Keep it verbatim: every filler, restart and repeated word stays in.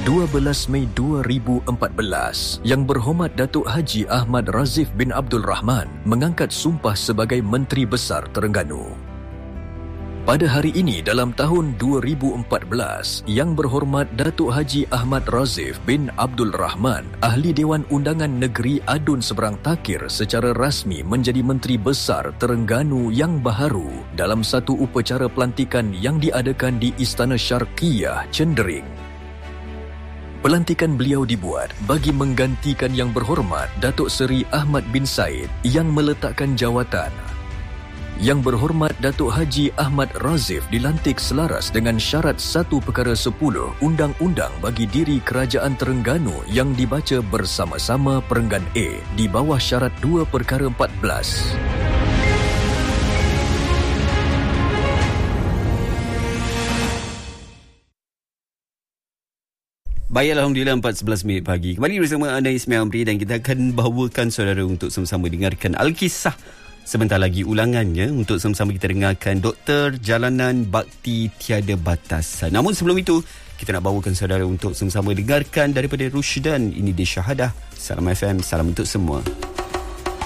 dua belas Mei dua ribu empat belas, Yang Berhormat Datuk Haji Ahmad Razif bin Abdul Rahman mengangkat sumpah sebagai Menteri Besar Terengganu. Pada hari ini dalam tahun dua ribu empat belas, Yang Berhormat Datuk Haji Ahmad Razif bin Abdul Rahman, Ahli Dewan Undangan Negeri Adun Seberang Takir, secara rasmi menjadi Menteri Besar Terengganu yang baharu dalam satu upacara pelantikan yang diadakan di Istana Syarqiyah, Cendering. Pelantikan beliau dibuat bagi menggantikan Yang Berhormat Datuk Seri Ahmad bin Said yang meletakkan jawatan. Yang Berhormat Datuk Haji Ahmad Razif dilantik selaras dengan syarat satu perkara sepuluh Undang-Undang bagi diri Kerajaan Terengganu yang dibaca bersama-sama Perenggan A di bawah syarat dua perkara empat belas. Baik, Alhamdulillah empat sebelas minit pagi. Kembali bersama anda Ismail Amri dan kita akan bawakan saudara untuk sama-sama dengarkan Alkisah. Sebentar lagi ulangannya untuk sama-sama kita dengarkan Doktor Jalanan Bakti Tiada Batas. Namun sebelum itu, kita nak bawakan saudara untuk sama-sama dengarkan daripada Rushdan. Ini dia Syahadah. Salam F M, salam untuk semua.